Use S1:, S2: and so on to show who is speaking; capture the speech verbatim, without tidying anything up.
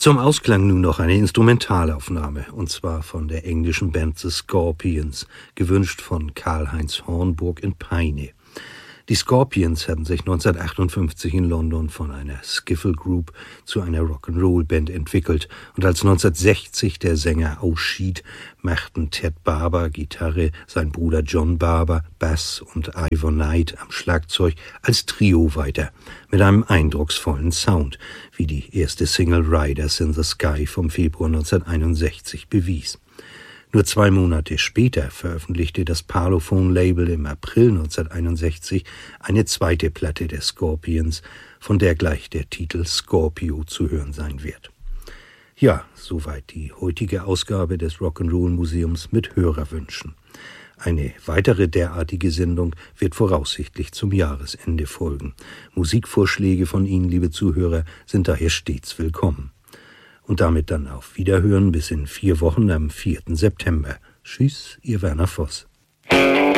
S1: Zum Ausklang nun noch eine Instrumentalaufnahme, und zwar von der englischen Band The Scorpions, gewünscht von Karl-Heinz Hornburg in Peine. Die Scorpions hatten sich neunzehnhundertachtundfünfzig in London von einer Skiffle Group zu einer Rock'n'Roll-Band entwickelt, und als neunzehnhundertsechzig der Sänger ausschied, machten Ted Barber Gitarre, sein Bruder John Barber Bass und Ivor Knight am Schlagzeug als Trio weiter, mit einem eindrucksvollen Sound, wie die erste Single Riders in the Sky vom Februar neunzehnhunderteinundsechzig bewies. Nur zwei Monate später veröffentlichte das Parlophone-Label im April neunzehnhunderteinundsechzig eine zweite Platte der Scorpions, von der gleich der Titel Scorpio zu hören sein wird. Ja, soweit die heutige Ausgabe des Rock'n'Roll-Museums mit Hörerwünschen. Eine weitere derartige Sendung wird voraussichtlich zum Jahresende folgen. Musikvorschläge von Ihnen, liebe Zuhörer, sind daher stets willkommen. Und damit dann auf Wiederhören bis in vier Wochen am vierten September. Tschüss, Ihr Werner Voss.